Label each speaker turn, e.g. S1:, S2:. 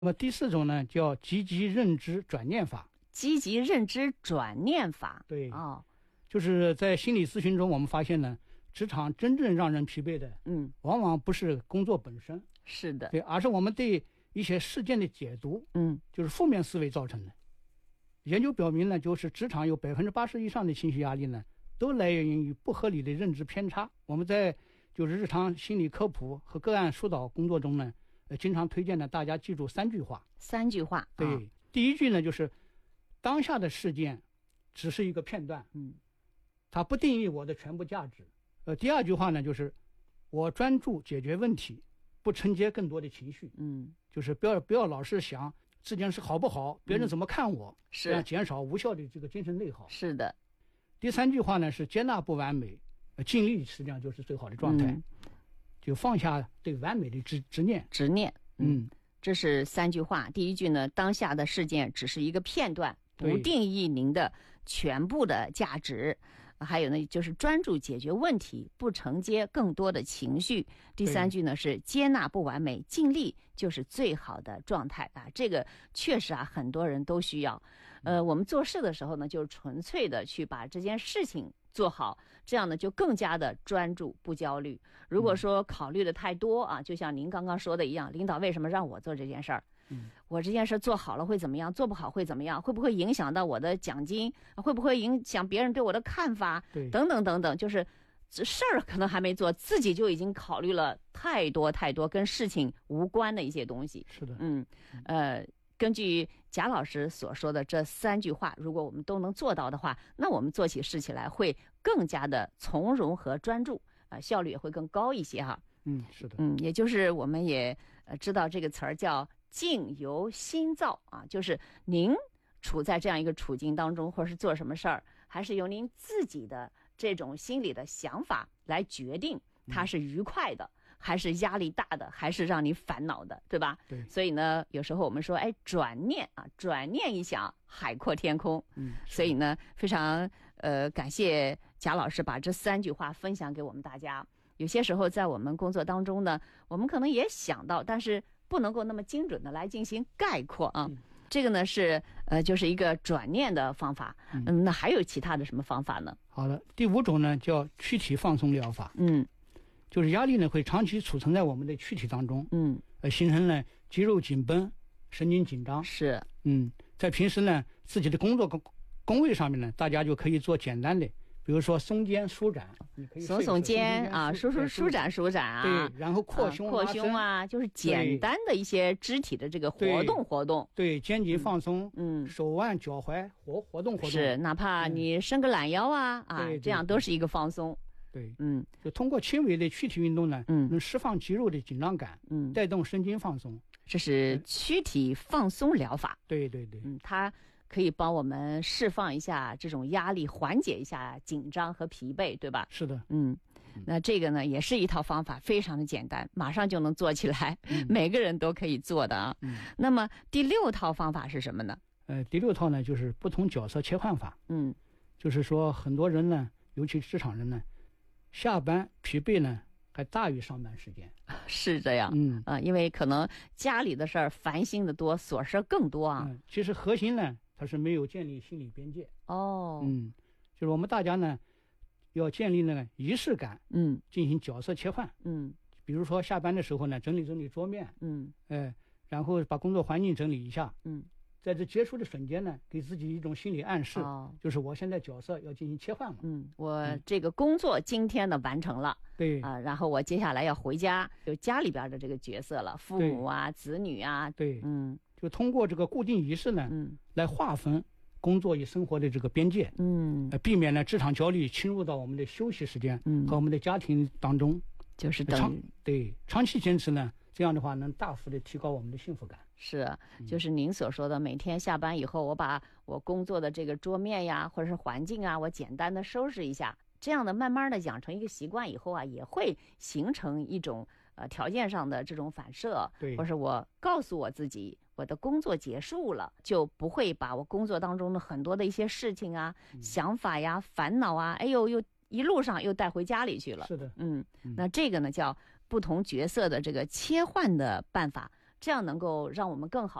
S1: 那么第4种呢，叫积极认知转念法。
S2: 积极认知转念法，
S1: 对，就是在心理咨询中，我们发现呢，职场真正让人疲惫的，往往不是工作本身，
S2: 是的，
S1: 对，而是我们对一些事件的解读，就是负面思维造成的。研究表明呢，就是职场有80%以上的情绪压力呢，都来源于不合理的认知偏差。我们在就是日常心理科普和个案疏导工作中呢，经常推荐呢大家记住3句话。
S2: 3句话，
S1: 对，第一句呢就是当下的事件只是一个片段，它不定义我的全部价值。第2句话呢就是我专注解决问题，不承接更多的情绪。就是不要老是想这件事好不好，别人怎么看我，这样减少无效的这个精神内耗。
S2: 是的。
S1: 第3句话呢是接纳不完美，尽力实际上就是最好的状态。就放下对完美的执念。
S2: 这是3句话。第一句呢，当下的事件只是一个片段，不定义您的全部的价值。还有呢，就是专注解决问题，不承接更多的情绪。第3句呢是接纳不完美，尽力就是最好的状态啊。这个确实啊，很多人都需要。我们做事的时候呢，就纯粹的去把这件事情做好，这样呢就更加的专注，不焦虑。如果说考虑的太多啊，就像您刚刚说的一样，领导为什么让我做这件事儿？我这件事做好了会怎么样？做不好会怎么样？会不会影响到我的奖金？会不会影响别人对我的看法？等等等等，就是事儿可能还没做，自己就已经考虑了太多太多跟事情无关的一些东西。
S1: 是的，
S2: 根据贾老师所说的这3句话，如果我们都能做到的话，那我们做起事起来会更加的从容和专注，效率也会更高一些哈。
S1: 是的，
S2: 也就是我们也知道这个词儿叫境由心造啊，就是您处在这样一个处境当中，或者是做什么事儿，还是由您自己的这种心理的想法来决定它是愉快的，还是压力大的，还是让你烦恼的，对吧？
S1: 对。
S2: 所以呢，有时候我们说，转念一想，海阔天空。所以呢，非常感谢贾老师把这3句话分享给我们大家。有些时候在我们工作当中呢，我们可能也想到，但是不能够那么精准的来进行概括啊。这个呢是就是一个转念的方法。那还有其他的什么方法呢？
S1: 好的，第5种呢叫躯体放松疗法。就是压力呢会长期储存在我们的躯体当中，形成了肌肉紧绷、神经紧张。
S2: 是，
S1: 在平时呢自己的工作工位上面呢，大家就可以做简单的，比如说松肩舒展，你可以
S2: 耸肩啊，舒展啊，
S1: 对，然后扩胸
S2: 啊，就是简单的一些肢体的这个活动。
S1: 对，肩颈放松，手腕脚踝活动。
S2: 是，哪怕你伸个懒腰啊，这样都是一个放松。
S1: 对，就通过轻微的躯体运动呢，能释放肌肉的紧张感，带动神经放松。
S2: 这是躯体放松疗法。
S1: 对，
S2: 它可以帮我们释放一下这种压力，缓解一下紧张和疲惫，对吧？
S1: 是的，
S2: 那这个呢也是一套方法，非常的简单，马上就能做起来，每个人都可以做的啊。那么第6套方法是什么呢？
S1: 第6套呢就是不同角色切换法。就是说很多人呢，尤其职场人呢，下班疲惫呢还大于上班时间。
S2: 是这样。因为可能家里的事儿烦心的多，琐事更多啊。
S1: 其实核心呢，它是没有建立心理边界。就是我们大家呢要建立那个仪式感，进行角色切换。比如说下班的时候呢，整理桌面，然后把工作环境整理一下。在这结束的瞬间呢，给自己一种心理暗示，就是我现在角色要进行切换了。
S2: 我这个工作今天的完成了，
S1: 对
S2: 然后我接下来要回家，就家里边的这个角色了，父母啊、子女啊，
S1: 对，就通过这个固定仪式呢，来划分工作与生活的这个边界，避免呢职场焦虑侵入到我们的休息时间和我们的家庭当中，
S2: 就是
S1: 长期坚持呢。这样的话能大幅的提高我们的幸福感。
S2: 是，就是您所说的，每天下班以后，我把我工作的这个桌面呀，或者是环境啊，我简单的收拾一下，这样的慢慢的养成一个习惯以后啊，也会形成一种条件上的这种反射。
S1: 对，
S2: 或是我告诉我自己，我的工作结束了，就不会把我工作当中的很多的一些事情啊、想法呀、烦恼啊，又一路上又带回家里去了。
S1: 是的，
S2: 那这个呢叫不同角色的这个切换的办法， 这样能够让我们更好